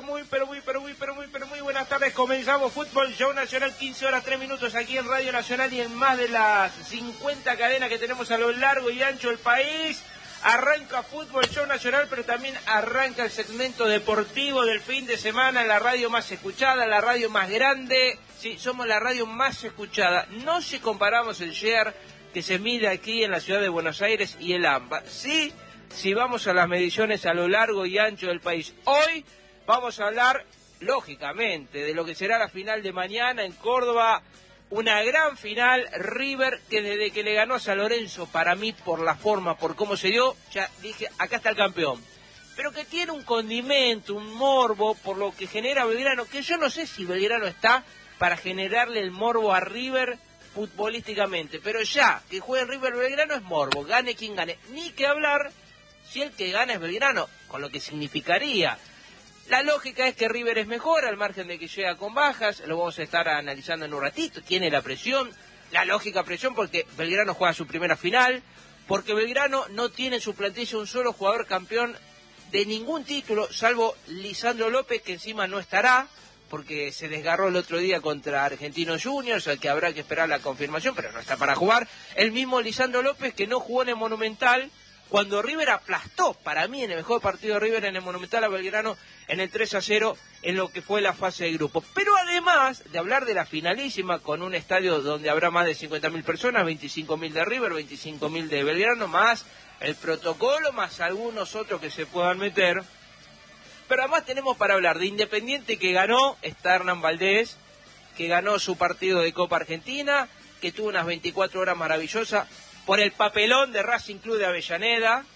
muy buenas tardes. Comenzamos Fútbol Show Nacional, 15 horas 3 minutos aquí en Radio Nacional y en más de las 50 cadenas que tenemos a lo largo y ancho del país. Arranca Fútbol Show Nacional, pero también arranca el segmento deportivo del fin de semana, la radio más escuchada, la radio más grande. Sí, somos la radio más escuchada. No si comparamos el share que se mide aquí en la ciudad de Buenos Aires y el AMBA. Sí, si vamos a las mediciones a lo largo y ancho del país. Hoy vamos a hablar, lógicamente, de lo que será la final de mañana en Córdoba. Una gran final, River, que desde que le ganó a San Lorenzo, para mí, por la forma, por cómo se dio, ya dije, acá está el campeón. Pero que tiene un condimento, un morbo, por lo que genera Belgrano, que yo no sé si Belgrano está para generarle el morbo a River futbolísticamente. Pero ya, que juegue River Belgrano es morbo, gane quien gane. Ni que hablar si el que gana es Belgrano, con lo que significaría. La lógica es que River es mejor, al margen de que llega con bajas, lo vamos a estar analizando en un ratito, tiene la presión, la lógica presión porque Belgrano juega su primera final, porque Belgrano no tiene en su plantilla un solo jugador campeón de ningún título, salvo Lisandro López, que encima no estará, porque se desgarró el otro día contra Argentinos Juniors, al que habrá que esperar la confirmación, pero no está para jugar. El mismo Lisandro López, que no jugó en el Monumental, cuando River aplastó, para mí, en el mejor partido de River en el Monumental a Belgrano, en el 3-0, en lo que fue la fase de grupo. Pero además de hablar de la finalísima, con un estadio donde habrá más de 50.000 personas, 25.000 de River, 25.000 de Belgrano, más el protocolo, más algunos otros que se puedan meter. Pero además tenemos para hablar de Independiente, que ganó, está Hernán Valdés, que ganó su partido de Copa Argentina, que tuvo unas 24 horas maravillosas, por el papelón de Racing Club de Avellaneda,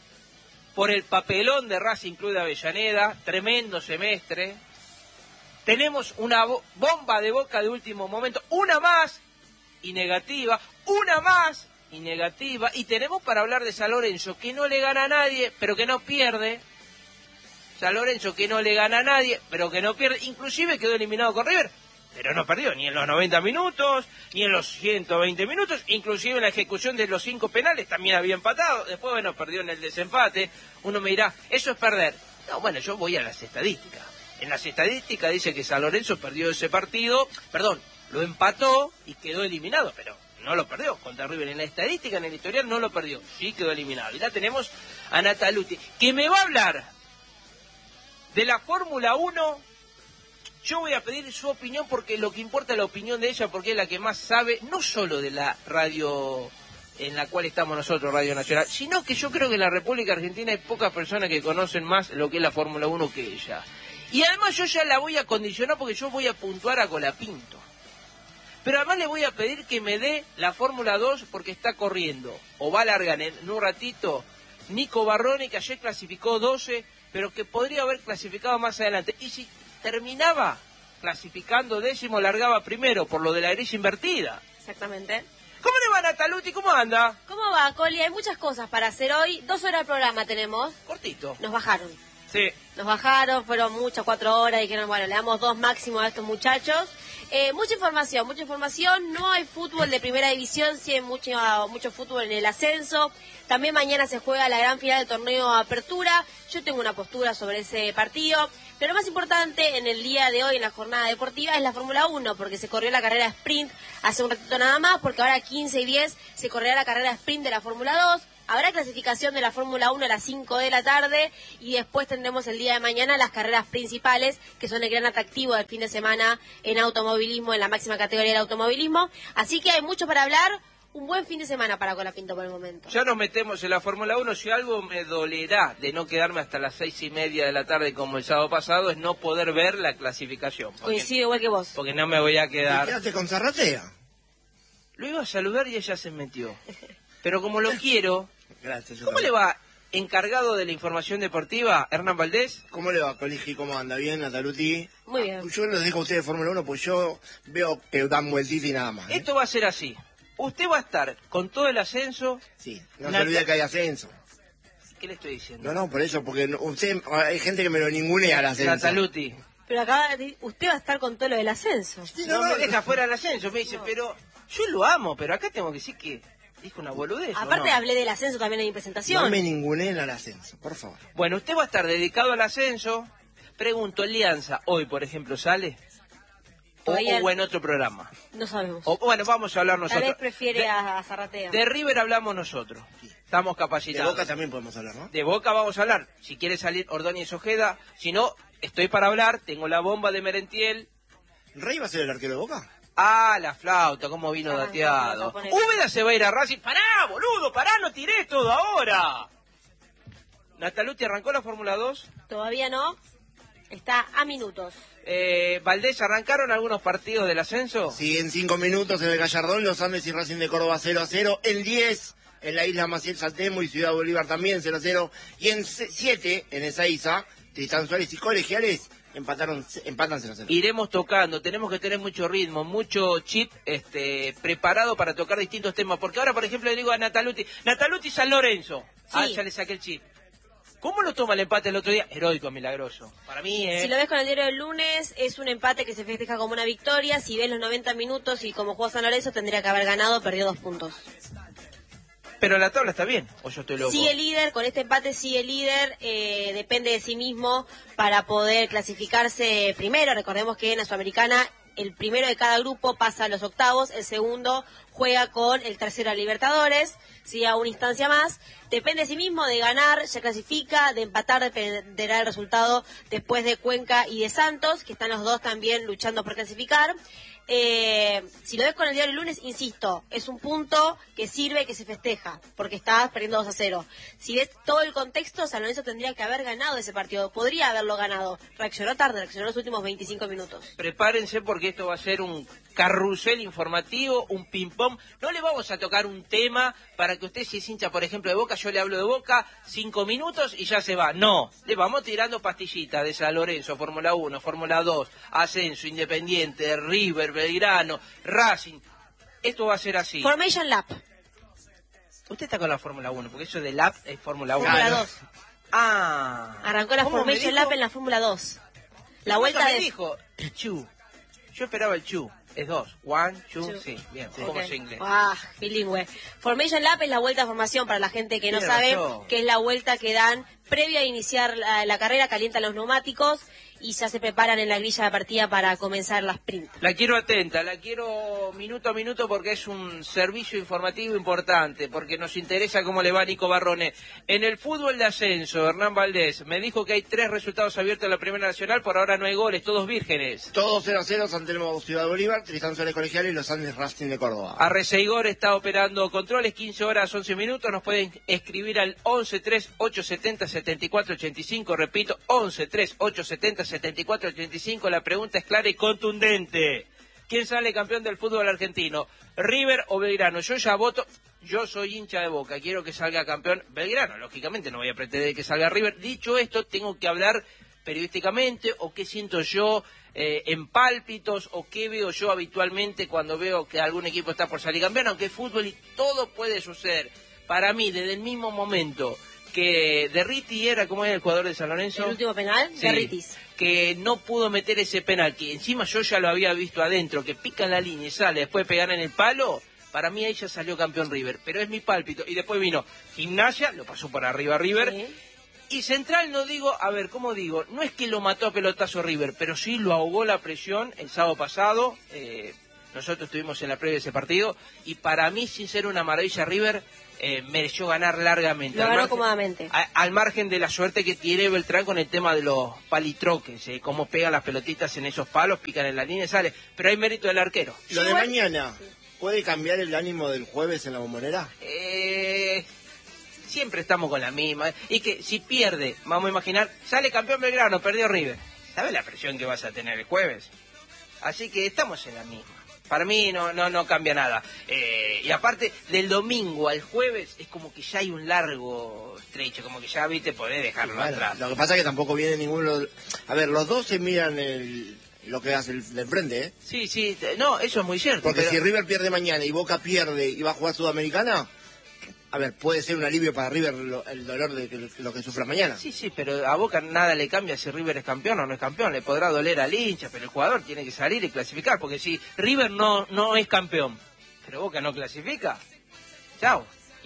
tremendo semestre. Tenemos una bomba de Boca de último momento, una más y negativa, y tenemos para hablar de San Lorenzo, que no le gana a nadie, pero que no pierde. San Lorenzo, que no le gana a nadie, pero que no pierde, inclusive quedó eliminado con River, pero no perdió ni en los 90 minutos, ni en los 120 minutos, inclusive en la ejecución de los 5 penales también había empatado, después, bueno, perdió en el desempate. Uno me dirá, ¿eso es perder? No, bueno, yo voy a las estadísticas. En las estadísticas dice que San Lorenzo perdió ese partido, lo empató y quedó eliminado, pero no lo perdió contra River. En la estadística, en el historial, no lo perdió, sí quedó eliminado. Y la tenemos a Nataluti, que me va a hablar de la Fórmula 1. Yo voy a pedir su opinión porque lo que importa es la opinión de ella, porque es la que más sabe, no solo de la radio en la cual estamos nosotros, Radio Nacional, sino que yo creo que en la República Argentina hay pocas personas que conocen más lo que es la Fórmula 1 que ella. Y además yo ya la voy a condicionar porque yo voy a puntuar a Colapinto. Pero además le voy a pedir que me dé la Fórmula 2 porque está corriendo, o va a largar en un ratito, Nico Barrone, que ayer clasificó 12, pero que podría haber clasificado más adelante. Y si terminaba clasificando 10º, largaba primero, por lo de la grilla invertida. Exactamente. ¿Cómo le va, Nataluti? ¿Cómo anda? ¿Cómo va, Coli? Hay muchas cosas para hacer hoy. 2 horas de programa tenemos. Cortito. Nos bajaron. Sí. Nos bajaron, fueron muchas, 4 horas, y que bueno, le damos 2 máximo a estos muchachos. Mucha información. No hay fútbol de primera división, sí hay mucho fútbol en el ascenso. También mañana se juega la gran final del torneo Apertura. Yo tengo una postura sobre ese partido. Pero lo más importante en el día de hoy, en la jornada deportiva, es la Fórmula 1, porque se corrió la carrera sprint hace un ratito nada más, porque ahora 15 y 10 se correrá la carrera sprint de la Fórmula 2. Habrá clasificación de la Fórmula 1 a las 5 de la tarde y después tendremos el día de mañana las carreras principales, que son el gran atractivo del fin de semana en automovilismo, en la máxima categoría del automovilismo. Así que hay mucho para hablar. Un buen fin de semana para Colapinto por el momento. Ya nos metemos en la Fórmula 1. Si algo me dolerá de no quedarme hasta las 6:30 de la tarde como el sábado pasado, es no poder ver la clasificación. Coincido igual que vos. Porque no me voy a quedar. ¿Te quedaste con Zarratea? Lo iba a saludar y ella se metió. Pero como lo quiero... Gracias. ¿Cómo le va, encargado de la información deportiva, Hernán Valdés? ¿Cómo le va, Coligi? ¿Cómo anda? ¿Bien, Nataluti? Muy bien. Yo les dejo a ustedes Fórmula 1, pues yo veo que dan vueltita y nada más. Esto va a ser así. Usted va a estar con todo el ascenso. Sí, no se olvide que hay ascenso. ¿Qué le estoy diciendo? No, por eso, porque usted, hay gente que me lo ningunea al ascenso. Nataluti. Pero acá usted va a estar con todo lo del ascenso. Sí, No me deja fuera el ascenso, me dice, pero yo lo amo, pero acá tengo que decir que dijo una boludez. Aparte ¿no? hablé del ascenso también en mi presentación. No me ninguneen al ascenso, por favor. Bueno, usted va a estar dedicado al ascenso, Pregunto, ¿Alianza hoy, por ejemplo, sale? O en otro programa. No sabemos. Bueno, vamos a hablar nosotros. Tal vez prefiere a Zarratea. De River hablamos nosotros. Estamos capacitados. De Boca también podemos hablar, ¿no? De Boca vamos a hablar. Si quiere salir Ordóñez Ojeda. Si no, estoy para hablar. Tengo la bomba de Merentiel. ¿Rey va a ser el arquero de Boca? Ah, la flauta, cómo vino dateado. Úbeda se va a ir a Racing. ¡Pará, boludo! ¡Pará, no tirés todo ahora! ¿Nataluti arrancó la Fórmula 2? Todavía no. Está a minutos. Valdés, ¿arrancaron algunos partidos del ascenso? Sí, en 5 minutos en el Gallardón, Los Andes y Racing de Córdoba 0-0. En 10, en la Isla Maciel Saltemo y Ciudad Bolívar también 0-0. Y en 7, en Ezeiza, Tristán Suárez y Colegiales empatan 0-0. Iremos tocando, tenemos que tener mucho ritmo, mucho chip preparado para tocar distintos temas. Porque ahora, por ejemplo, le digo a Nataluti San Lorenzo. Sí. Ah, ya le saqué el chip. ¿Cómo lo toma el empate el otro día? Heroico, milagroso. Para mí, Si lo ves con el diario del lunes, es un empate que se festeja como una victoria. Si ves los 90 minutos y como jugó San Lorenzo, tendría que haber ganado, perdió 2 puntos. Pero la tabla está bien, o yo estoy loco. Sigue líder, con este empate sigue líder, depende de sí mismo para poder clasificarse primero. Recordemos que en la Sudamericana el primero de cada grupo pasa a los octavos, el segundo juega con el tercero a Libertadores, sigue a una instancia más. Depende de sí mismo, de ganar, se clasifica, de empatar dependerá del resultado después de Cuenca y de Santos, que están los dos también luchando por clasificar. Si lo ves con el diario del lunes, insisto, es un punto que sirve, que se festeja, porque estás perdiendo 2-0. Si ves todo el contexto, San Lorenzo tendría que haber ganado ese partido, podría haberlo ganado. Reaccionó tarde, reaccionó los últimos 25 minutos. Prepárense porque esto va a ser un carrusel informativo, un ping-pong. No le vamos a tocar un tema para que usted, si es hincha, por ejemplo, de Boca, yo le hablo de Boca 5 minutos y ya se va. No, le vamos tirando pastillitas de San Lorenzo, Fórmula 1, Fórmula 2, Ascenso, Independiente, River, Belgrano, Racing. Esto va a ser así. Formation Lap. Usted está con la Fórmula 1, porque eso de Lap es Fórmula 1. Fórmula 2. Ah. Arrancó la Formation Lap en la Fórmula 2. La vuelta me de... dijo el Chu. Yo esperaba el Chu. Es 2. 1, 2, sí. Bien, Sí. ¿cómo Okay. se inglés? Bilingüe. Formation Lap es la vuelta de formación para la gente que no Tiene sabe, razón. que es la vuelta que dan previo a iniciar la carrera, calientan los neumáticos y ya se preparan en la grilla de partida para comenzar la sprint. La quiero atenta, la quiero minuto a minuto porque es un servicio informativo importante, porque nos interesa cómo le va a Nico Barrone. En el fútbol de ascenso, Hernán Valdés me dijo que hay 3 resultados abiertos en la Primera Nacional, por ahora no hay goles, todos vírgenes. Todos 0-0, San Telmo Ciudad Bolívar, Tristán Suárez Colegiales y Los Andes Racing de Córdoba. Arreceigor está operando controles, 15 horas 11 minutos, nos pueden escribir al 11-3-870-7485, repito, 11-3-870-7485, la pregunta es clara y contundente. ¿Quién sale campeón del fútbol argentino? ¿River o Belgrano? Yo ya voto, yo soy hincha de Boca, quiero que salga campeón Belgrano, lógicamente no voy a pretender que salga River. Dicho esto, tengo que hablar periodísticamente o qué siento yo en pálpitos o qué veo yo habitualmente cuando veo que algún equipo está por salir campeón, aunque es fútbol y todo puede suceder. Para mí, desde el mismo momento que Derriti era, como era el jugador de San Lorenzo, El último penal, sí, Derritis. que no pudo meter ese penal, que encima yo ya lo había visto adentro, que pica en la línea y sale, después de pegar en el palo, para mí ahí ya salió campeón River, pero es mi pálpito. Y después vino Gimnasia, lo pasó por arriba River, Sí. y Central no digo, a ver, ¿cómo digo? No es que lo mató a pelotazo River, pero sí lo ahogó la presión el sábado pasado. Nosotros estuvimos en la previa de ese partido, y para mí, sin ser una maravilla River, mereció ganar largamente. Lo Al ganó margen- cómodamente. al margen de la suerte que tiene Beltrán con el tema de los palitroques, cómo pegan las pelotitas en esos palos, pican en la línea y sale. Pero hay mérito del arquero. Lo de Igual- mañana, ¿puede cambiar el ánimo del jueves en la Bombonera? Siempre estamos con la misma. Y que si pierde, vamos a imaginar, sale campeón Belgrano, perdió River. ¿Sabes la presión que vas a tener el jueves? Así que estamos en la misma. Para mí no cambia nada. Y aparte, del domingo al jueves es como que ya hay un largo estrecho, como que ya, viste, podés dejarlo Bueno, atrás. lo que pasa es que tampoco viene ninguno... A ver, los dos se miran lo que hace el de enfrente, ¿eh? Sí, no, eso es muy cierto. Porque pero- si River pierde mañana y Boca pierde y va a jugar Sudamericana, a ver, puede ser un alivio para River el dolor de lo que sufra mañana. Sí, pero a Boca nada le cambia si River es campeón o no es campeón. Le podrá doler al hincha, pero el jugador tiene que salir y clasificar. Porque si River no es campeón, pero Boca no clasifica, chao.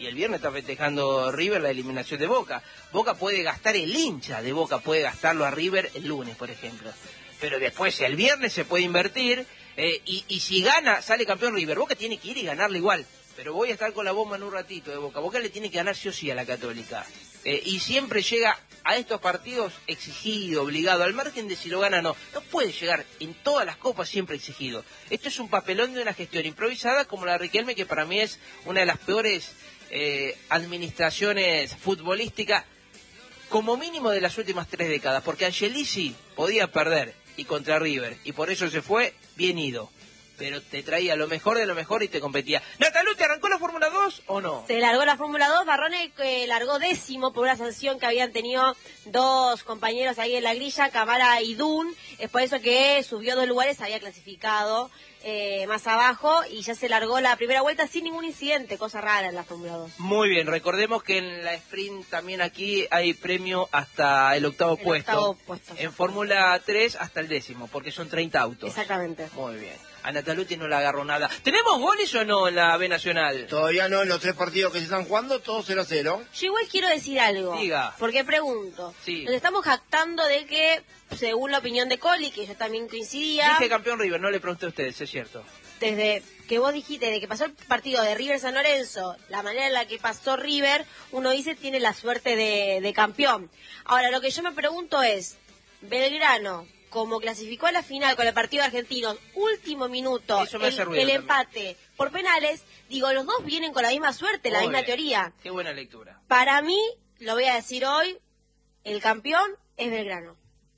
y el viernes está festejando River la eliminación de Boca. Boca puede gastar, el hincha de Boca puede gastarlo a River el lunes, por ejemplo. Pero después el viernes se puede invertir y si gana, sale campeón River. Boca tiene que ir y ganarle igual. Pero voy a estar con la bomba en un ratito de Boca. Boca le tiene que ganar sí o sí a la Católica. Y siempre llega a estos partidos exigido, obligado, al margen de si lo gana o no. No puede llegar en todas las copas siempre exigido. Esto es un papelón de una gestión improvisada como la de Riquelme, que para mí es una de las peores administraciones futbolísticas, como mínimo de las últimas 3 décadas. Porque Angelici podía perder y contra River, y por eso se fue bien ido. Pero te traía lo mejor de lo mejor y te competía. Natalu, ¿te arrancó la Fórmula 2 o no? Se largó la Fórmula 2, Barrone largó 10º por una sanción que habían tenido 2 compañeros ahí en la grilla, Camara y Dun. Es por eso que subió 2 lugares, había clasificado más abajo y ya se largó la primera vuelta sin ningún incidente, cosa rara en la Fórmula 2. Muy bien, recordemos que en la sprint también aquí hay premio hasta el octavo puesto. En Fórmula 3 hasta el 10º, porque son 30 autos. Exactamente. Muy bien. A Nataluti no le agarró nada. ¿Tenemos goles o no en la B Nacional? Todavía no, en los 3 partidos que se están jugando, todos 0-0. Yo igual quiero decir algo. Diga. Porque pregunto. Sí. Nos estamos jactando de que, según la opinión de Coli, que yo también coincidía... Dije campeón River, no le pregunté a ustedes, es cierto. Desde que vos dijiste, desde que pasó el partido de River San Lorenzo, la manera en la que pasó River, uno dice tiene la suerte de campeón. Ahora, lo que yo me pregunto es, Belgrano, como clasificó a la final con el partido de Argentinos, último minuto, el empate por penales, digo, los dos vienen con la misma suerte, la misma teoría. Qué buena lectura. Para mí, lo voy a decir hoy, el campeón es Belgrano.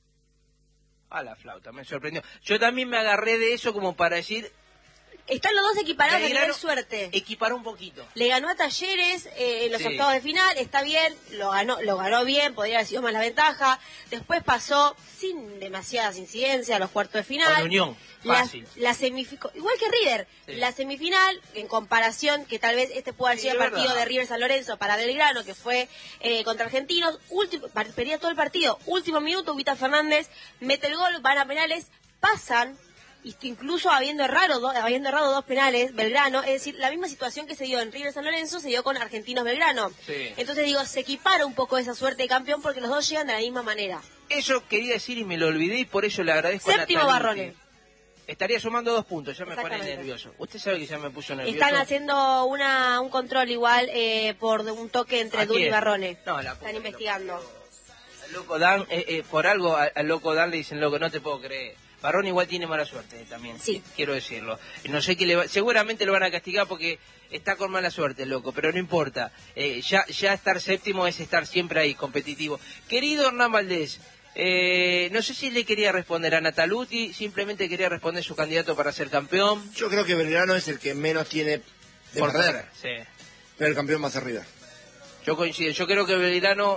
A la flauta, me sorprendió. Yo también me agarré de eso como para decir... Están los dos equiparados a nivel suerte. Equiparó un poquito. Le ganó a Talleres en los octavos de final, está bien, lo ganó bien, podría haber sido más la ventaja. Después pasó sin demasiadas incidencias a los cuartos de final. Con Unión, fácil. Igual que River, sí. La semifinal, en comparación, que tal vez este pueda haber sido el partido de River San Lorenzo para Belgrano, que fue contra Argentinos, perdía todo el partido. Último minuto, Ubita Fernández mete el gol, van a penales, pasan. Incluso habiendo errado 2 penales, Belgrano, es decir, la misma situación que se dio en River San Lorenzo se dio con Argentinos Belgrano. Sí. Entonces digo, se equipara un poco esa suerte de campeón porque los dos llegan de la misma manera. Eso quería decir y me lo olvidé y por eso le agradezco a Nataluti. 7º Barrone. Estaría sumando 2 puntos, ya me pone nervioso. Usted sabe que ya me puso nervioso. Están haciendo un control igual por un toque entre Dun y Barrone. No, están investigando. Al loco Dan, por algo al loco Dan le dicen, loco, no te puedo creer. Barrón igual tiene mala suerte también, sí, quiero decirlo. No sé qué seguramente lo van a castigar porque está con mala suerte, loco, pero no importa. Ya estar 7º es estar siempre ahí, competitivo. Querido Hernán Valdés, no sé si le quería responder a Nataluti, simplemente quería responder su candidato para ser campeón. Yo creo que Belgrano es el que menos tiene de perder. Sí. Pero el campeón va a ser River. Yo coincido, yo creo que Belgrano...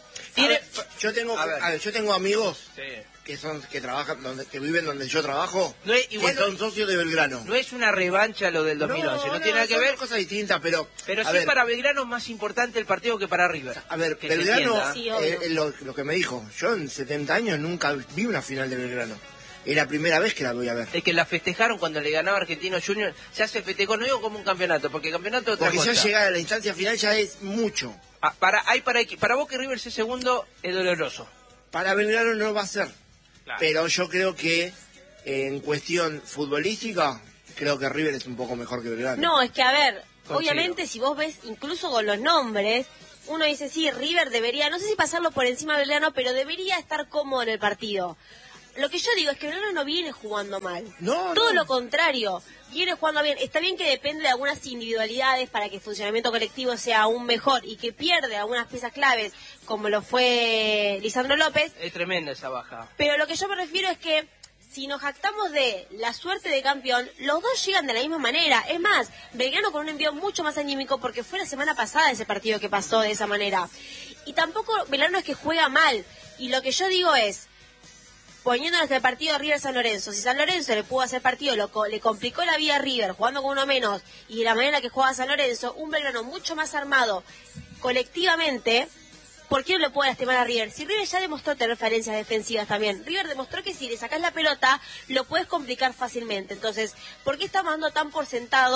Yo tengo amigos... Sí. que trabajan que viven donde yo trabajo, que son socios de Belgrano. No es una revancha lo del 2011, no tiene nada que ver. Son cosas distintas, pero sí, para Belgrano es más importante el partido que para River. A ver, Belgrano, lo que me dijo, yo en 70 años nunca vi una final de Belgrano. Es la primera vez que la voy a ver. Es que la festejaron cuando le ganaba Argentinos Juniors, ya se festejó, no digo como un campeonato, porque campeonato otra cosa. Ya llegar a la instancia final ya es mucho. Para vos que River sea segundo es doloroso. Para Belgrano no va a ser. Claro. Pero yo creo que en cuestión futbolística, creo que River es un poco mejor que Belgrano. No, es que a ver, obviamente si vos ves incluso con los nombres, uno dice sí, River debería, no sé si pasarlo por encima de Belgrano, pero debería estar cómodo en el partido. Lo que yo digo es que Belgrano no viene jugando mal. Todo lo contrario, viene jugando bien. Está bien que depende de algunas individualidades para que el funcionamiento colectivo sea aún mejor y que pierde algunas piezas claves, como lo fue Lisandro López. Es tremenda esa baja. Pero lo que yo me refiero es que si nos jactamos de la suerte de campeón, los dos llegan de la misma manera. Es más, Belgrano con un envío mucho más anímico porque fue la semana pasada ese partido que pasó de esa manera. Y tampoco Belgrano es que juega mal. Y lo que yo digo es, poniéndonos el partido de River San Lorenzo, si San Lorenzo le pudo hacer partido, le complicó la vida a River jugando con uno menos, y de la manera en la que juega San Lorenzo, un Belgrano mucho más armado colectivamente, ¿por qué no le puede lastimar a River? Si River ya demostró tener falencias defensivas también, River demostró que si le sacás la pelota, lo puedes complicar fácilmente. Entonces, ¿por qué estamos dando tan por sentado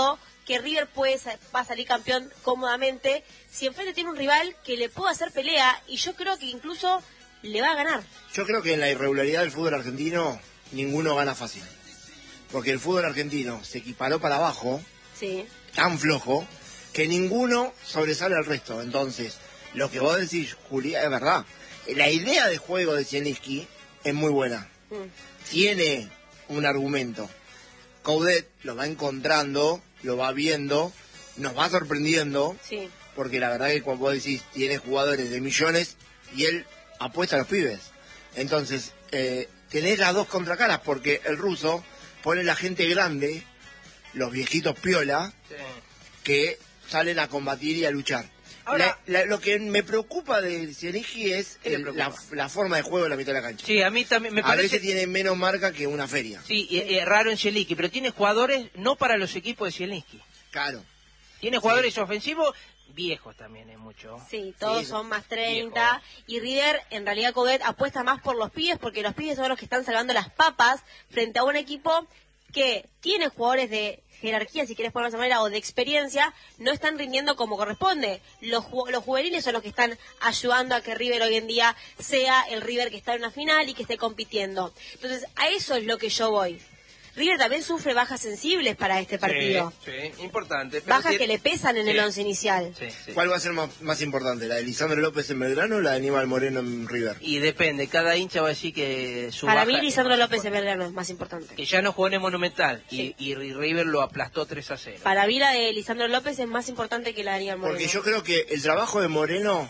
que River va a salir campeón cómodamente si enfrente tiene un rival que le pueda hacer pelea, y yo creo que incluso le va a ganar. Yo creo que en la irregularidad del fútbol argentino ninguno gana fácil. Porque el fútbol argentino se equiparó para abajo, Sí. tan flojo, que ninguno sobresale al resto. Entonces, lo que vos decís, Julia, es verdad. La idea de juego de Zielinski es muy buena. Tiene un argumento. Coudet lo va encontrando, lo va viendo, nos va sorprendiendo, Sí. porque la verdad que cuando vos decís, tiene jugadores de millones y él apuesta a los pibes. Entonces, tenés las dos contracaras, porque el ruso pone la gente grande, los viejitos piola, Sí. que salen a combatir y a luchar. Ahora- Lo que me preocupa de Zielinski es ¿Qué le preocupa? la forma de juego en la mitad de la cancha. Sí, a mí también me A parece... veces tiene menos marca que una feria. Sí, raro en Zielinski, pero tiene jugadores no para los equipos de Zielinski. Claro. Tiene jugadores ofensivos viejos también, es mucho. Sí, todos Sí, son más 30. Y River, en realidad, Coudet apuesta más por los pibes, porque los pibes son los que están salvando las papas frente a un equipo que tiene jugadores de jerarquía, si quieres ponerlo de esa manera, o de experiencia, no están rindiendo como corresponde. Los juveniles son los que están ayudando a que River hoy en día sea el River que está en una final y que esté compitiendo. Entonces, a eso es lo que yo voy. River también sufre bajas sensibles para este partido. Sí, importante. Pero Bajas que le pesan en el Sí. once inicial. Sí, sí. ¿Cuál va a ser más importante, la de Lisandro López en Belgrano o la de Aníbal Moreno en River? Y depende, cada hincha va a decir que su Para baja mí, es Lisandro más López de importante. Belgrano es más importante. Que ya no jugó en el Monumental Sí. y River lo aplastó 3-0. Para mí, la de Lisandro López es más importante que la de Aníbal Moreno. Porque yo creo que el trabajo de Moreno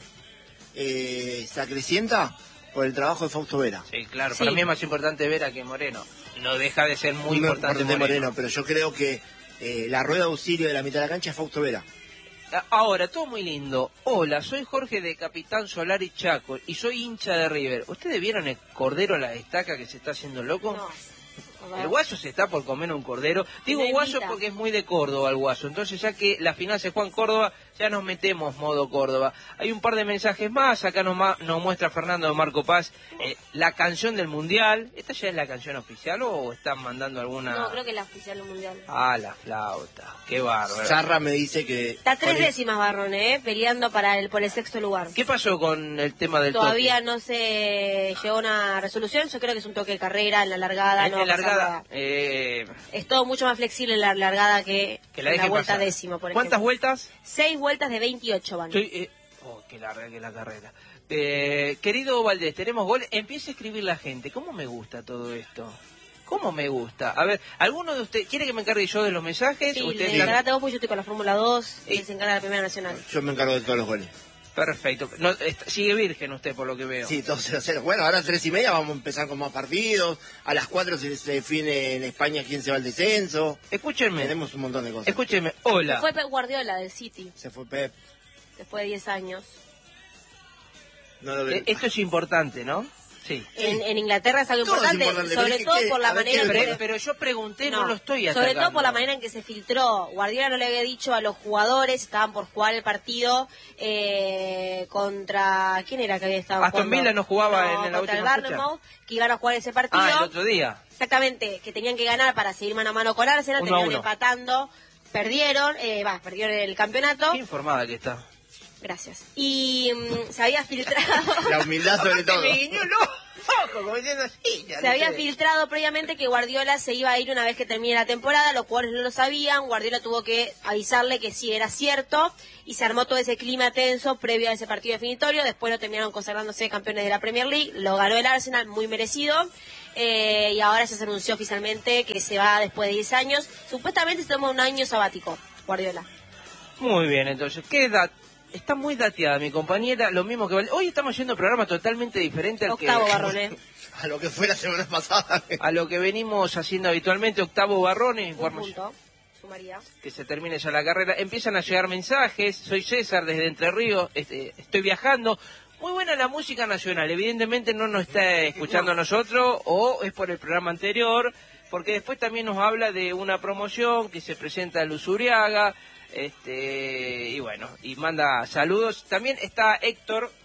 se acrecienta por el trabajo de Fausto Vera. Sí, claro, Sí. para mí es más importante Vera que Moreno. No deja de ser muy importante Moreno. Pero yo creo que la rueda de auxilio de la mitad de la cancha es Fausto Vera. Ahora, todo muy lindo. Hola, soy Jorge de Capitán Solari Chaco y soy hincha de River. ¿Ustedes vieron el cordero a la estaca que se está haciendo loco? No. El Guaso se está por comer un cordero. Digo Me Guaso invita. porque es muy de Córdoba el Guaso. Entonces, ya que la final se juega en Córdoba, ya nos metemos modo Córdoba. Hay un par de mensajes más. Acá nos muestra Fernando de Marco Paz la canción del Mundial. ¿Esta ya es la canción oficial o están mandando alguna...? No, creo que es la oficial del mundial. Ah, la flauta. Qué bárbaro. Zarra me dice que... Está 3 con el- décimas Barrón, peleando por el sexto lugar. ¿Qué pasó con el tema del Todavía toque? no se llegó a una resolución. Yo creo que es un toque de carrera en la largada. En No la va a pasar largada, nada. Es todo mucho más flexible en la largada que que la en la deje vuelta pasar. décima, por ¿Cuántas ejemplo. vueltas? 6 vueltas de 28 van. Qué larga que es la carrera. Querido Valdés, tenemos gol. Empieza a escribir la gente. ¿Cómo me gusta todo esto? ¿Cómo me gusta? A ver, ¿alguno de ustedes quiere que me encargue yo de los mensajes? Sí, Ustedes le encargate vos, porque yo estoy con la Fórmula 2 y Sí. se encarga la Primera Nacional. Yo me encargo de todos los goles. Perfecto. No, sigue virgen usted, por lo que veo. Sí, 2-0. Bueno, ahora a 3:30 vamos a empezar con más partidos. A las 4 se define en España quién se va al descenso. Escúchenme. Tenemos un montón de cosas. Escúchenme. Hola. Fue Pep Guardiola del City, Se fue Pep. después de 10 años. No lo veo. Esto es importante, ¿no? Sí. En Inglaterra es algo Todo es importante, importante, sobre pero es todo que, por la a ver, manera ¿qué en le que... Pero yo pregunté, no lo estoy sobre atacando. todo por la manera en que se filtró. Guardiola no le había dicho a los jugadores, estaban por jugar el partido contra... ¿Quién era que había estado Aston jugando? Villa no jugaba en la contra el última fecha. Bournemouth, que iban a jugar ese partido. Ah, el otro día. Exactamente, que tenían que ganar para seguir mano a mano con Arsenal, 1-1. terminaron empatando, perdieron el campeonato. Qué informada que está. Gracias. Y se había filtrado... La humildad sobre todo. Me guiñó el ojo, como diciendo así, ya Se no había sé. filtrado previamente que Guardiola se iba a ir una vez que termine la temporada, los jugadores no lo sabían, Guardiola tuvo que avisarle que sí era cierto y se armó todo ese clima tenso previo a ese partido definitorio, después lo terminaron consagrándose campeones de la Premier League, lo ganó el Arsenal, muy merecido, y ahora ya se anunció oficialmente que se va después de 10 años, supuestamente se toma un año sabático, Guardiola. Muy bien, entonces, ¿qué edad? Está muy dateada mi compañera, lo mismo que... Hoy estamos haciendo un programa totalmente diferente al que... Octavo Barroné. A lo que fue la semana pasada. A lo que venimos haciendo habitualmente, Octavo Barrones, Un punto, sumaría. que se termine ya la carrera. Empiezan a llegar mensajes, soy César desde Entre Ríos, estoy viajando. Muy buena la música nacional, evidentemente no nos está escuchando a nosotros o es por el programa anterior, porque después también nos habla de una promoción que se presenta en Luzuriaga, y bueno, y manda saludos. También está Héctor, mientras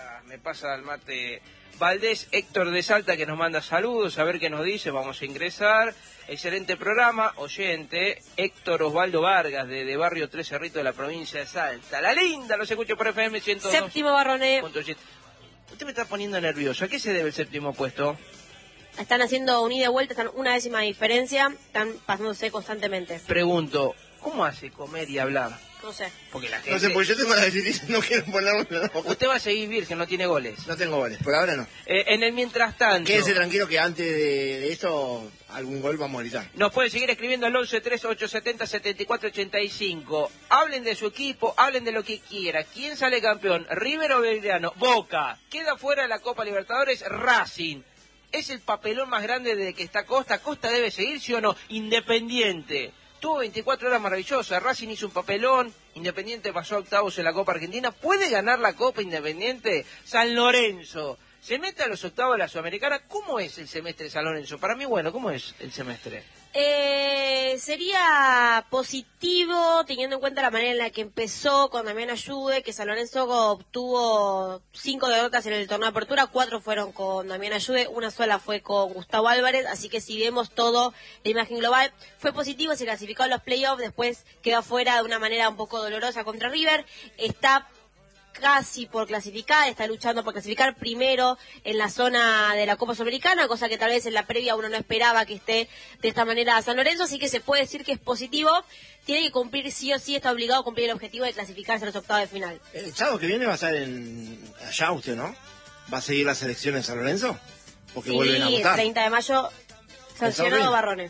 me pasa el mate Valdés. Héctor de Salta que nos manda saludos, a ver qué nos dice, vamos a ingresar. Excelente programa, oyente, Héctor Osvaldo Vargas de Barrio Tres Cerritos de la provincia de Salta. La linda, los escucho por FM 102. Séptimo Barroné. Usted me está poniendo nervioso, ¿a qué se debe el séptimo puesto? Están haciendo un ida y vuelta, están una décima diferencia, están pasándose constantemente. Pregunto, ¿cómo hace comer y hablar? No sé. Porque la gente... No sé, porque yo tengo la definición, no quiero ponerlo en la boca. Usted va a seguir virgen, no tiene goles. No tengo goles, por ahora no. En el mientras tanto... Quédese tranquilo que antes de esto, algún gol vamos a gritar. Nos pueden seguir escribiendo al 11-3870-7485. Hablen de su equipo, hablen de lo que quiera. ¿Quién sale campeón? ¿River o Belgrano? Boca. Queda fuera de la Copa Libertadores Racing. ¿Es el papelón más grande desde que está Costa? ¿Costa debe seguir, sí o no? Independiente. Tuvo 24 horas maravillosas. Racing hizo un papelón. Independiente pasó a octavos en la Copa Argentina. ¿Puede ganar la Copa Independiente? San Lorenzo. ¿Se mete a los octavos de la Sudamericana? ¿Cómo es el semestre de San Lorenzo? Para mí, bueno, ¿cómo es el semestre? Sería positivo teniendo en cuenta la manera en la que empezó con Damián Ayude, que San Lorenzo obtuvo 5 derrotas en el torneo de apertura, 4 fueron con Damián Ayude, una sola fue con Gustavo Álvarez, así que si vemos todo, la imagen global, fue positivo, se clasificó a los playoffs, después quedó afuera de una manera un poco dolorosa contra River, está casi por clasificar, está luchando por clasificar primero en la zona de la Copa Sudamericana, cosa que tal vez en la previa uno no esperaba que esté de esta manera a San Lorenzo, así que se puede decir que es positivo, tiene que cumplir sí o sí, está obligado a cumplir el objetivo de clasificarse a los octavos de final. El sábado que viene va a estar allá usted, ¿no? ¿Va a seguir las elecciones en San Lorenzo? Porque vuelven a votar. El 30 de mayo, sancionado Barrones.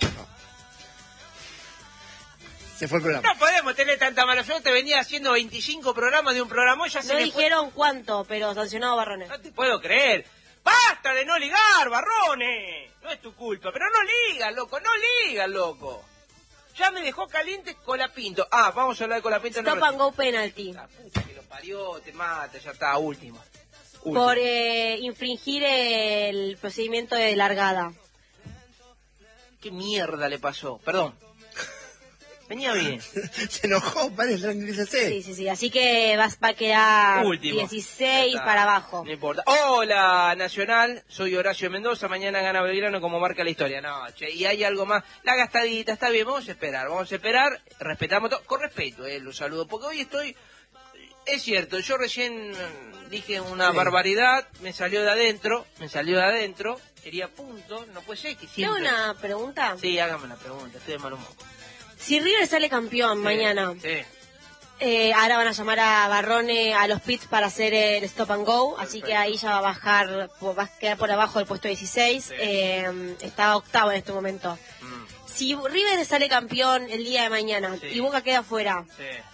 Se fue el programa. No podemos tener tanta mala suerte. Venía haciendo 25 programas de un programa. Ya se No le dijeron cuánto, pero sancionado Barrones. No te puedo creer. ¡Basta de no ligar, Barrones! No es tu culpa, pero no ligas, loco, no ligas, loco. Ya me dejó caliente Colapinto. Ah, vamos a hablar de Colapinto. Stop and go penalty. La puta que lo parió, te mata, ya está, último. Por infringir el procedimiento de largada. ¿Qué mierda le pasó? Perdón. Venía bien. Se enojó, padre, tranquilícese. Sí. Así que va a quedar último. 16 para abajo. No importa. Hola, Nacional. Soy Horacio Mendoza. Mañana gana Belgrano como marca la historia. No, che, y hay algo más. La gastadita, está bien. Vamos a esperar. Respetamos todo. Con respeto, los saludo. Porque hoy estoy... Es cierto, yo recién dije una barbaridad. Me salió de adentro. Quería punto. No puede ser que siempre... ¿Tengo una pregunta? Sí, hágame una pregunta. Estoy de mal humor. Si River sale campeón mañana, ahora van a llamar a Barrone a los pits para hacer el stop and go, así que ahí ya va a quedar por abajo del puesto 16, está octavo en este momento. Si River sale campeón el día de mañana y Boca queda afuera,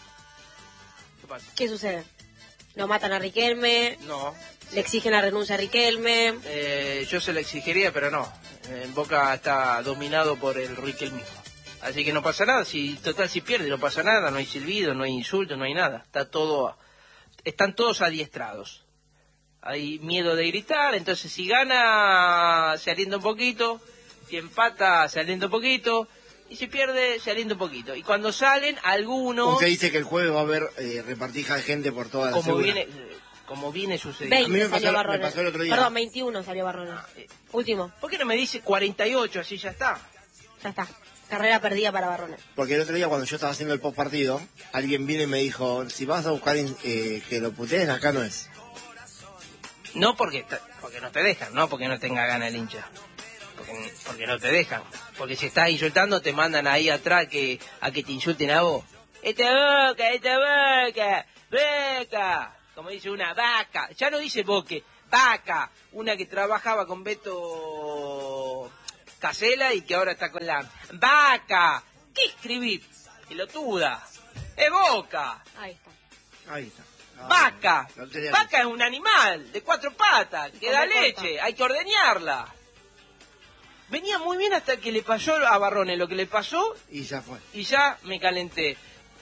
¿qué sucede? ¿Lo matan a Riquelme? No. ¿Le exigen la renuncia a Riquelme? Yo se la exigiría, pero no. En Boca está dominado por el Riquelmismo. Así que no pasa nada, si pierde no pasa nada, no hay silbido, no hay insulto, no hay nada, están todos adiestrados. Hay miedo de gritar, entonces si gana se alienta un poquito, si empata se alienta un poquito, y si pierde se alienta un poquito. Y cuando salen, algunos... Usted dice que el jueves va a haber repartija de gente por toda la ciudad. Como viene sucediendo. 20 a mí me salió pasó el otro día. Perdón, 21 salió Barrones. Último. ¿Por qué no me dice 48, así ya está? Ya está. Carrera perdida para Barrones. Porque el otro día cuando yo estaba haciendo el post partido, alguien vino y me dijo, si vas a buscar que lo puteen, acá no es. No porque no te dejan, no porque no tenga gana el hincha. Porque no te dejan. Porque si estás insultando te mandan ahí atrás a que te insulten a vos. ¡Esta boca! ¡Beca! Como dice una vaca. Ya no dice boque, vaca. Una que trabajaba con Beto Casela y que ahora está con la vaca. ¿Qué escribí? Pelotuda. Es Boca. Ahí está. Vaca. Vaca es un animal de 4 patas que da leche. Hay que ordeñarla. Venía muy bien hasta que le pasó a Barrones lo que le pasó. Y ya fue. Y ya me calenté.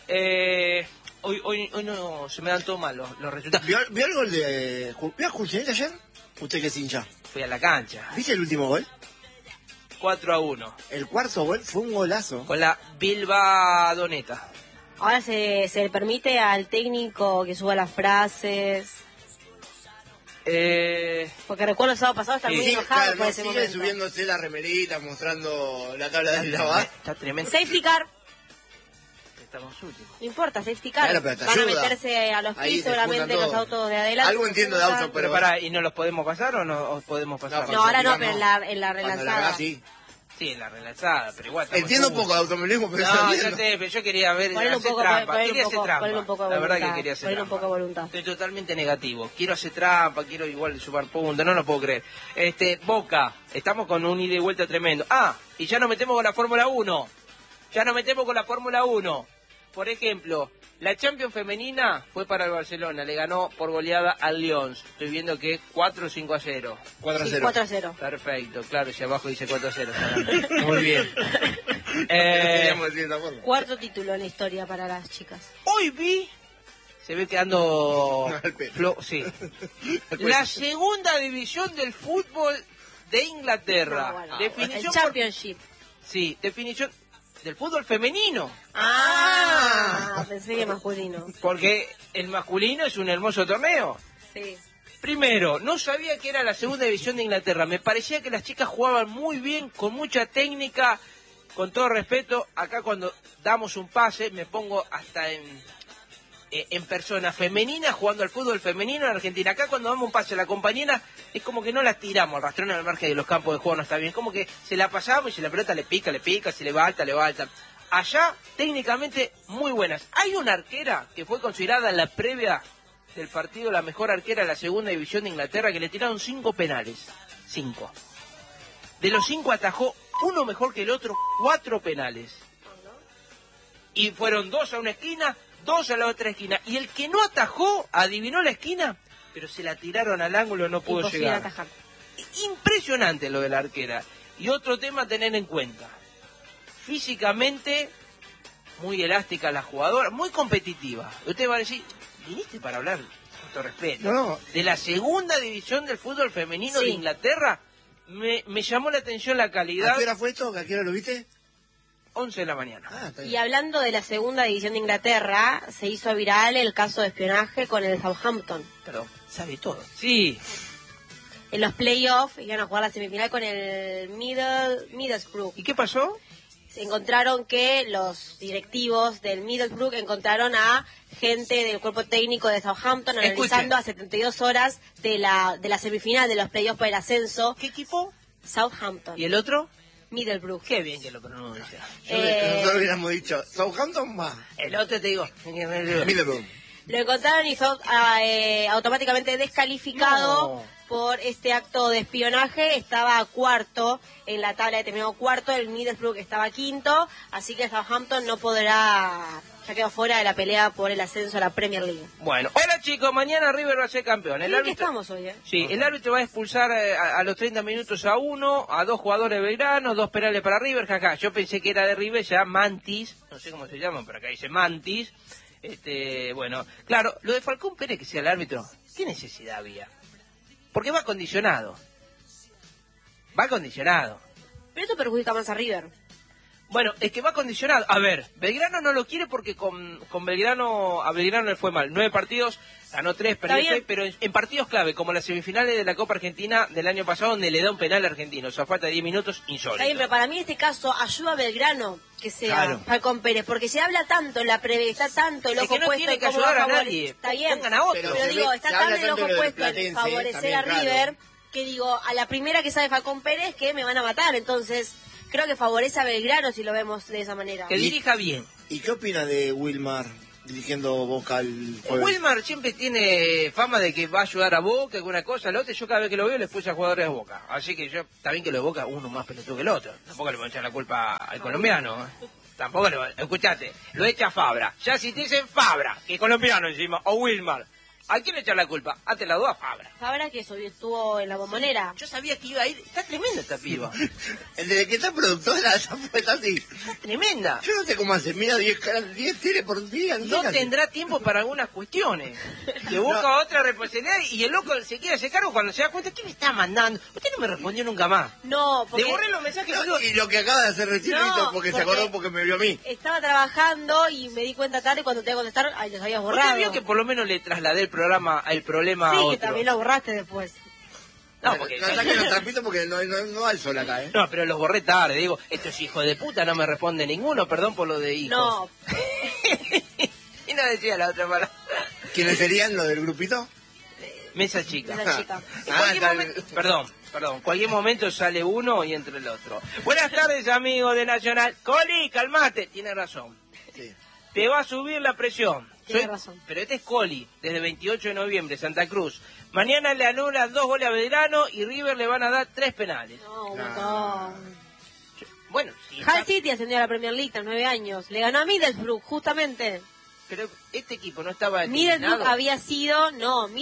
Hoy no se me dan todos mal los resultados. ¿Vio el gol de... ¿Vio a Julcinete ayer? Usted que es hincha. Fui a la cancha. ¿Viste el último gol? 4-1. El cuarto gol fue un golazo. Con la Bilbadoneta. Ahora se le permite al técnico que suba las frases. Porque recuerdo el sábado pasado estar muy enojado claro, por ese sigue momento. subiéndose la remerita, mostrando la tabla de lavar. Está tremendo. Safety car. Estamos últimos. No importa, safety car. Claro, pero te van ayuda. a meterse a los Ahí pies te seguramente juntan los todo. autos de adelante. Algo entiendo de auto, Pero pará, ¿y no los podemos pasar o no os podemos pasar? No, No, ahora no, Safety pero car en la Cuando la relanzada. hagas, sí. Sí, en la relanzada, pero igual. estamos Entiendo juntos. poco de automovilismo, pero No, ya entiendo. sé, pero yo quería ver, Ponle un hacer poco, trampa, ponle quería un hacer poco, trampa. ponle un poco de La verdad voluntad, que quería hacer ponle un trampa. poco de voluntad. Estoy totalmente negativo. Quiero hacer trampa, quiero igual sumar puntos, no lo puedo creer. Boca, estamos con un ida y vuelta tremendo. Ah, y ya nos metemos con la Fórmula 1. Ya nos metemos con la Fórmula 1. Por ejemplo, la Champions femenina fue para el Barcelona, le ganó por goleada al Lyon. Estoy viendo que 4-5-0. 4-0. Sí, 4-0. Perfecto, claro, si abajo dice 4-0. Muy bien. Queríamos decir de esa forma. Cuarto título en la historia para las chicas. Hoy vi, se ve que ando... No, al pelo. Sí. La segunda división del fútbol de Inglaterra. No, bueno, Definición el Championship. Sí, definición del fútbol femenino. Pensé que masculino. Porque el masculino es un hermoso torneo. Sí. Primero, no sabía que era la segunda división de Inglaterra. Me parecía que las chicas jugaban muy bien, con mucha técnica. Con todo respeto, acá cuando damos un pase, me pongo hasta en persona femenina jugando al fútbol femenino en Argentina. Acá cuando damos un pase a la compañera, es como que no la tiramos al rastrón al margen de los campos de juego, no está bien. Como que se la pasamos y si la pelota le pica, si le va alta, le va alta. Allá, técnicamente, muy buenas. Hay una arquera que fue considerada en la previa del partido la mejor arquera de la segunda división de Inglaterra, que le tiraron 5 penales. 5. De los 5 atajó uno mejor que el otro, 4 penales. Y fueron 2 a una esquina, 2 a la otra esquina. Y el que no atajó, adivinó la esquina, pero se la tiraron al ángulo, no pudo Imposible llegar. atajar. Impresionante lo de la arquera. Y otro tema a tener en cuenta. Físicamente, muy elástica la jugadora, muy competitiva. Usted va a decir, viniste para hablar, con todo respeto, No. de la segunda división del fútbol femenino Sí. de Inglaterra. Me llamó la atención la calidad. ¿A qué hora fue esto? ¿A qué hora lo viste? 11 de la mañana. Ah, está bien. Y hablando de la segunda división de Inglaterra, se hizo viral el caso de espionaje con el Southampton. Perdón, sabe todo. Sí, En los playoffs iban a jugar la semifinal con el Middlesbrough. ¿y qué pasó? Se encontraron que los directivos del Middlesbrough encontraron a gente del cuerpo técnico de Southampton analizando a 72 horas de la semifinal de los playoffs por el ascenso. ¿Qué equipo? Southampton. ¿Y el otro? Middlesbrough. Qué bien que lo pronuncia. Nosotros hubiéramos dicho, Southampton más. El otro te digo. Middlesbrough. Lo encontraron y fue automáticamente descalificado No. por este acto de espionaje. Estaba cuarto en la tabla, terminó cuarto, el Middlesbrough estaba quinto, así que Southampton no podrá, ya quedó fuera de la pelea por el ascenso a la Premier League. Bueno, hola chicos, mañana River va a ser campeón. ¿En qué estamos hoy, Sí, el árbitro va a expulsar a los 30 minutos a 2 jugadores belgranos, 2 penales para River, jaja. Yo pensé que era de River, ya Mantis, no sé cómo se llama, pero acá dice Mantis. Bueno, claro, lo de Falcón Pérez que sea el árbitro, ¿qué necesidad había? Porque va condicionado. Pero eso perjudica más a River. Bueno, es que va condicionado. A ver, Belgrano no lo quiere porque con Belgrano, a Belgrano le fue mal. 9 partidos, ganó 3, perdió Está 6, bien. pero en partidos clave, como las semifinales de la Copa Argentina del año pasado, donde le da un penal argentino. O sea, falta 10 minutos, insólito. Está bien, pero para mí en este caso ayuda a Belgrano que sea Claro. Falcón Pérez, porque se habla tanto en la previa, está tanto el Es ojo que no puesto tiene en que cómo ayudar va a favore- nadie. Está bien, Pongan a otro. Pero pero se digo, ve- está se tan habla el tanto ojo de lo del puesto en Platense, favorecer también, a claro. River, que digo, a la primera que sabe Falcón Pérez que me van a matar, entonces creo que favorece a Belgrano si lo vemos de esa manera. Que dirija bien. ¿Y qué opina de Wilmar dirigiendo Boca al jueves? Wilmar siempre tiene fama de que va a ayudar a Boca, alguna cosa, la otra. Yo cada vez que lo veo le puse a jugadores de Boca. Así que yo, está bien que lo de Boca uno más pelotudo que el otro. Tampoco le voy a echar la culpa al colombiano. Tampoco le voy a... Escuchate, lo echa Fabra. Ya si te dicen Fabra, que es colombiano encima, o Wilmar, ¿a quién le echar la culpa? Hazte la duda a Fabra. Fabra que estuvo en la Bombonera. Yo sabía que iba a ir. Está tremenda esta piba. Desde que está productora, esa fue así. Está tremenda. Yo no sé cómo hace, mira 10 tele por día. sé No qué hace. tendrá tiempo para algunas cuestiones. Que busca otra responsabilidad y el loco se quiere hacer cargo cuando se da cuenta. ¿Qué me está mandando? Usted no me respondió nunca más. No, Le porque borré los mensajes. No, digo, y lo que acaba de hacer recién No, lo hizo porque se porque- acordó porque me vio a mí. estaba trabajando y me di cuenta tarde cuando te iba a contestar, ay, los habías ¿Usted borrado. vio que por lo menos le trasladé el problema a Sí, otro. que también lo borraste después. No, porque... No saquen los trapitos porque no da el sol acá, ¿eh? No, pero los borré tarde, digo, estos hijos de puta no me responde ninguno, perdón por lo de hijos. No, Y no decía la otra palabra. ¿Quiénes serían los del grupito? Mesa chica. esa chica. En cualquier tal- momento, perdón, cualquier momento sale uno y entra el otro. Buenas tardes, amigos de Nacional. Coli, calmate, tiene razón. Sí. Te va a subir la presión. Tiene razón. Pero este es Coli, desde 28 de noviembre, Santa Cruz. Mañana le anulan 2 goles a Belgrano y River le van a dar 3 penales. No, un No. montón. Bueno, sí. Hull City ascendió a la Premier League a 9 años. Le ganó a Middlesbrough, justamente. Pero este equipo no estaba Middlesbrough eliminado. había sido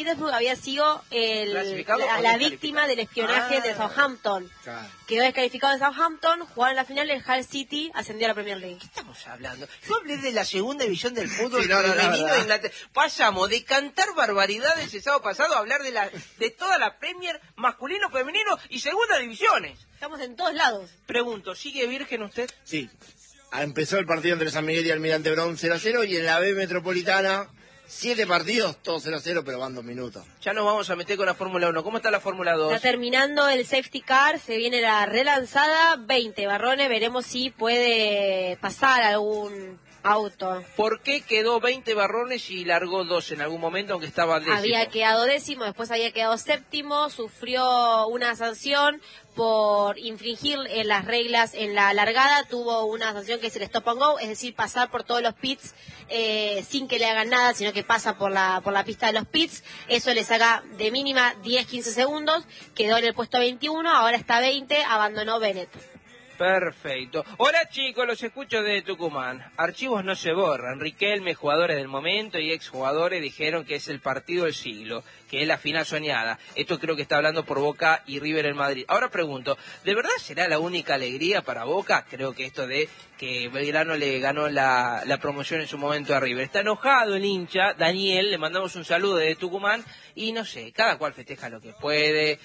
¿Clasificado o la descalificado? víctima del espionaje de Southampton. Claro. Quedó descalificado en Southampton, jugaron la final, el Hull City ascendió a la Premier League. ¿Qué estamos hablando? Yo hablé de la segunda división del fútbol Sí, no, femenino verdad. de Inglaterra. Pasamos de cantar barbaridades el sábado pasado a hablar de toda la Premier, masculino, femenino y segunda divisiones. Estamos en todos lados. Pregunto, ¿sigue virgen usted? Sí. Empezó el partido entre San Miguel y Almirante Brown 0-0 y en la B Metropolitana 7 partidos, todos 0-0, pero van 2 minutos. Ya nos vamos a meter con la Fórmula 1. ¿Cómo está la Fórmula 2? Está terminando el safety car, se viene la relanzada, 20 barrones, veremos si puede pasar algún auto. ¿Por qué quedó 20 barrones y largó 2 en algún momento, aunque estaba décimo? Había quedado décimo, después había quedado séptimo, sufrió una sanción por infringir las reglas en la largada, tuvo una sanción que es el stop and go, es decir, pasar por todos los pits sin que le hagan nada, sino que pasa por la pista de los pits, eso le saca de mínima 10-15 segundos, quedó en el puesto 21, ahora está 20, abandonó Bennett. Perfecto. Hola chicos, los escucho de Tucumán. Archivos no se borran. Riquelme, jugadores del momento y exjugadores dijeron que es el partido del siglo, que es la final soñada. Esto creo que está hablando por Boca y River en Madrid. Ahora pregunto, ¿de verdad será la única alegría para Boca? Creo que esto de que Belgrano le ganó la promoción en su momento a River. Está enojado el hincha, Daniel, le mandamos un saludo desde Tucumán y no sé, cada cual festeja lo que puede.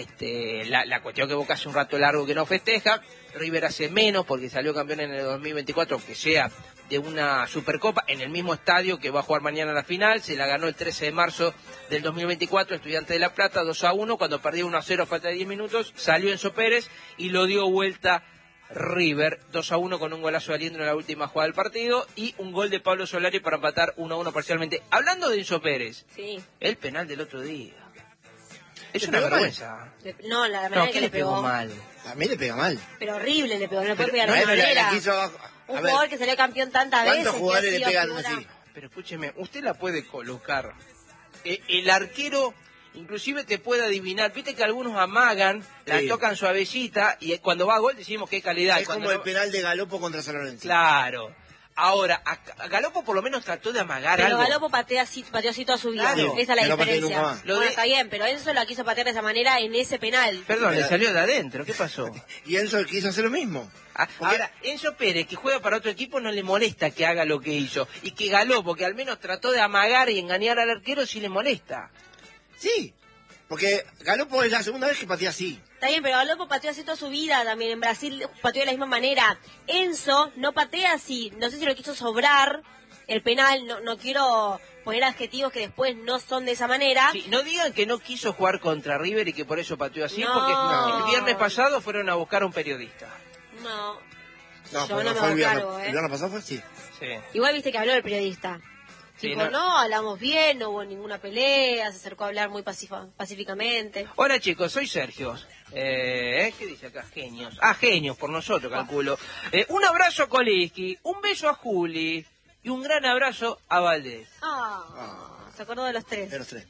La cuestión que Boca hace un rato largo que no festeja, River hace menos porque salió campeón en el 2024, aunque sea de una Supercopa, en el mismo estadio que va a jugar mañana la final. Se la ganó el 13 de marzo del 2024, Estudiantes de La Plata, 2-1, cuando perdió 1-0 a falta de 10 minutos, salió Enzo Pérez y lo dio vuelta River, 2-1 con un golazo de Aliendro en la última jugada del partido y un gol de Pablo Solari para empatar 1-1 parcialmente. Hablando de Enzo Pérez, Sí. el penal del otro día. Es ¿Le una pegó vergüenza. No, la manera No, que ¿qué le le pegó mal? A mí le pega mal. Pero horrible le pegó, no le puede pegar No, de otra la manera. quiso abajo. Un A ver, jugador que salió campeón tantas veces. ¿cuántos jugadores que ha le sido pegan figura. así? Pero escúcheme, usted la puede colocar. El arquero inclusive te puede adivinar. Viste que algunos amagan, la Sí. tocan suavecita y cuando va a gol decimos qué calidad. Es Cuando como el no- penal de Galopo contra San Lorenzo. Claro. Ahora, a Galopo por lo menos trató de amagar Pero algo. Galopo pateó así toda su vida. Claro. Esa es la Que no patee diferencia. nunca más. Lo Bueno, de- está bien, pero Enzo la quiso patear de esa manera en ese penal. Perdón, le Pero- salió de adentro. ¿Qué pasó? Y Enzo quiso hacer lo mismo. Ahora, Enzo Pérez, que juega para otro equipo, no le molesta que haga lo que hizo. Y que Galopo, que al menos trató de amagar y engañar al arquero, sí le molesta. Sí, porque Galopo es la segunda vez que patea así. Está bien, pero Galopo pateó así toda su vida también. En Brasil pateó de la misma manera. Enzo no patea así. No sé si lo quiso sobrar el penal. No quiero poner adjetivos que después no son de esa manera. Sí, no digan que no quiso jugar contra River y que por eso pateó así, No. porque el viernes pasado fueron a buscar a un periodista. No. No, Yo pero no me fue el hago viernes. cargo, El viernes pasado fue así. Sí. Igual viste que habló el periodista. Sí, Tipo, no. no, hablamos bien, no hubo ninguna pelea, se acercó a hablar muy pacíficamente. Hola chicos, soy Sergio. ¿Qué dice acá? Genios. Ah, genios, por nosotros, calculo. Un abrazo a Koliski, un beso a Juli y un gran abrazo a Valdés. Se acordó de los tres. De los tres.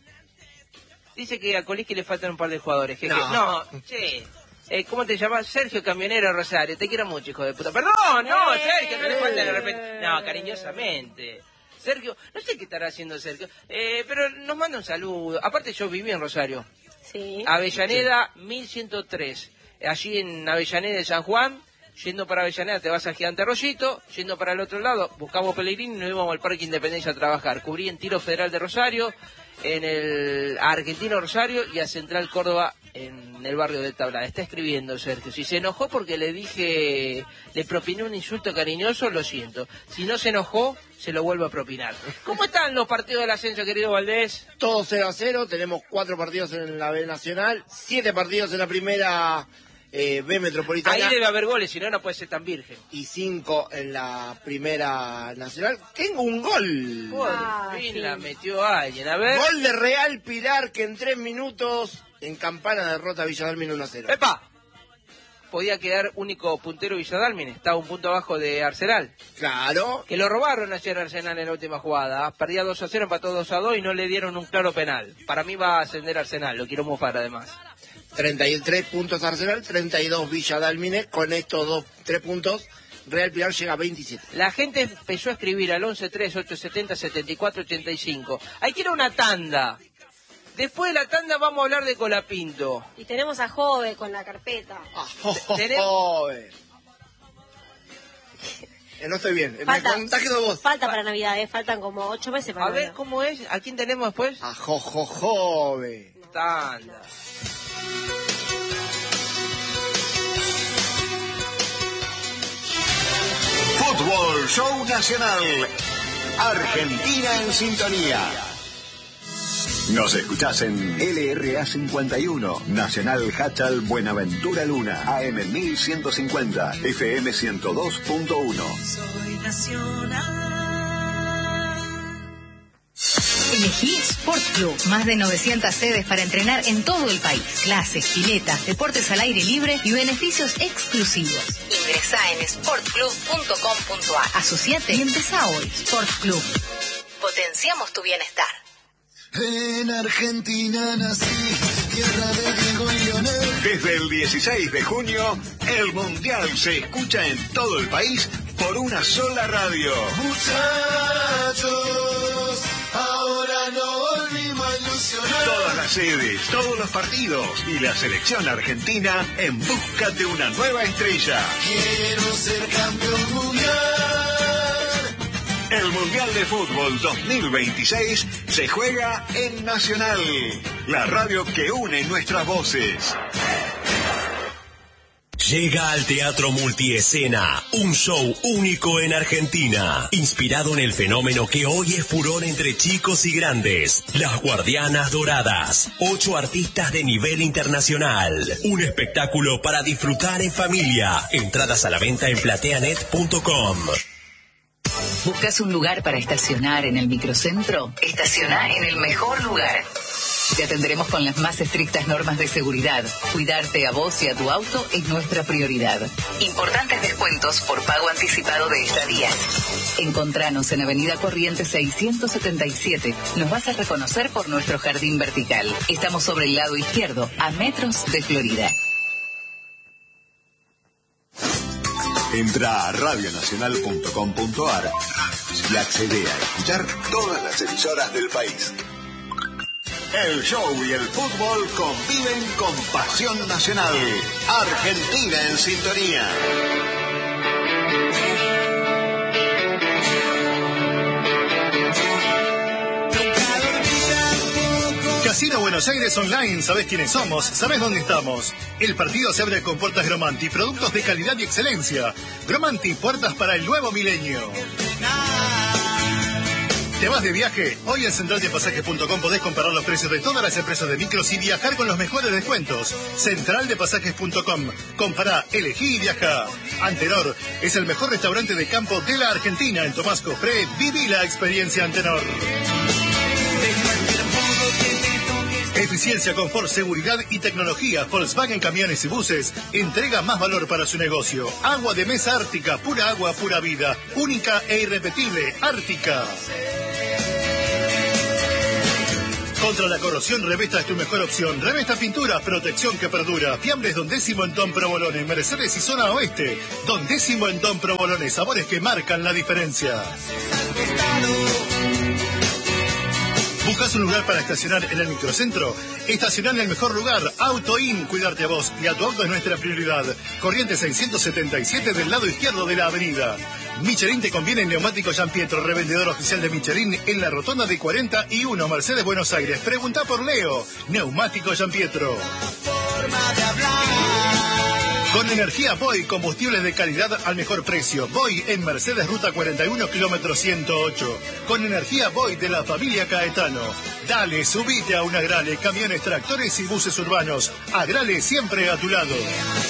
Dice que a Koliski le faltan un par de jugadores. No. No, che. ¿Cómo te llamas? Sergio Camionero Rosario. Te quiero mucho, hijo de puta. Perdón, no, Sergio, no le falta de repente. No, cariñosamente. Sergio, no sé qué estará haciendo Sergio, pero nos manda un saludo. Aparte yo viví en Rosario. Sí. Avellaneda 1103. Allí en Avellaneda de San Juan, yendo para Avellaneda te vas al Gigante Arroyito, yendo para el otro lado, buscamos Pellegrini y nos íbamos al Parque Independencia a trabajar. Cubrí en Tiro Federal de Rosario, en el a Argentino Rosario y a Central Córdoba en en el barrio de Tablada. Está escribiendo Sergio. Si se enojó porque le propiné un insulto cariñoso, lo siento. Si no se enojó, se lo vuelvo a propinar. ¿Cómo están los partidos del ascenso, querido Valdés? Todo 0-0, tenemos 4 partidos en la B Nacional, 7 partidos en la primera B Metropolitana. Ahí debe haber goles, si no, no puede ser tan virgen. Y 5 en la primera nacional. Tengo un gol. La metió alguien, a ver. Gol de Real Pilar que en 3 minutos en Campana derrota a Villadalmín 1-0. ¡Epa! Podía quedar único puntero Villadalmín, estaba un punto abajo de Arsenal. Claro. Que lo robaron ayer Arsenal en la última jugada. Perdía 2-0, empató 2-2 y no le dieron un claro penal. Para mí va a ascender Arsenal, lo quiero mofar además. 33 puntos Arsenal, 32 Villadalmine. Con estos 3 puntos, Real Pilar llega a 27. La gente empezó a escribir al 11-3-870-7485. Hay que ir a una tanda. Después de la tanda vamos a hablar de Colapinto. Y tenemos a Jove con la carpeta. Jove. No estoy bien. Me contagio vos. Falta para Navidad, faltan como 8 meses para Navidad. A ver, ¿cómo es? ¿A quién tenemos después? A Jove. Tanda. Fútbol Show Nacional. Argentina en sintonía. Nos escuchás en LRA 51, Nacional Hachal Buenaventura Luna, AM 1150, FM 102.1. Soy Nacional. Elegí Sport Club, más de 900 sedes para entrenar en todo el país. Clases, piletas, deportes al aire libre y beneficios exclusivos. Ingresá en sportclub.com.ar. Asociate y empezá hoy. Sport Club. Potenciamos tu bienestar. En Argentina nací, tierra de Diego y Lionel. Desde el 16 de junio, el Mundial se escucha en todo el país por una sola radio. Muchachos, ahora no volvimos a ilusionar. Todas las sedes, todos los partidos y la selección argentina en busca de una nueva estrella. Quiero ser campeón mundial. El Mundial de Fútbol 2026 se juega en Nacional, la radio que une nuestras voces. Llega al Teatro Multiescena, un show único en Argentina, inspirado en el fenómeno que hoy es furor entre chicos y grandes, Las Guardianas Doradas, 8 artistas de nivel internacional, un espectáculo para disfrutar en familia, entradas a la venta en plateanet.com. ¿Buscas un lugar para estacionar en el microcentro? Estaciona en el mejor lugar. Te atenderemos con las más estrictas normas de seguridad. Cuidarte a vos y a tu auto es nuestra prioridad. Importantes descuentos por pago anticipado de estadías. Encontranos en Avenida Corrientes 677. Nos vas a reconocer por nuestro jardín vertical. Estamos sobre el lado izquierdo, a metros de Florida. Entra a radionacional.com.ar y accede a escuchar todas las emisoras del país. El show y el fútbol conviven con pasión nacional. Argentina en sintonía. Casino Buenos Aires Online, ¿sabés quiénes somos? ¿Sabés dónde estamos? El partido se abre con puertas Gromanti, productos de calidad y excelencia. Gromanti, puertas para el nuevo milenio. ¿Te vas de viaje? Hoy en centraldepasajes.com podés comparar los precios de todas las empresas de micros y viajar con los mejores descuentos. Centraldepasajes.com. Compará, elegí y viaja. Antenor es el mejor restaurante de campo de la Argentina. En Tomás Cofré, viví la experiencia Antenor. Eficiencia, confort, seguridad y tecnología. Volkswagen Camiones y Buses entrega más valor para su negocio. Agua de mesa Ártica, pura agua, pura vida. Única e irrepetible, Ártica. Contra la corrosión, Revesta es tu mejor opción. Revesta Pintura, protección que perdura. Fiambres Don Décimo en Don Provolone, Mercedes y Zona Oeste. Don Décimo en Don Provolone, sabores que marcan la diferencia. ¿Buscas un lugar para estacionar en el microcentro? Estacionar en el mejor lugar, Auto In. Cuidarte a vos y a tu auto es nuestra prioridad. Corriente 677 del lado izquierdo de la avenida. Michelin te conviene en Neumático Gian Pietro, revendedor oficial de Michelin en la rotonda de 41, Mercedes, Buenos Aires. Pregunta por Leo. Neumático Gian Pietro. forma de hablar. Con energía Boy, combustibles de calidad al mejor precio. Boy en Mercedes Ruta 41, kilómetro 108. Con energía Boy de la familia Caetano. Dale, subite a un Agrale, camiones, tractores y buses urbanos. Agrale siempre a tu lado.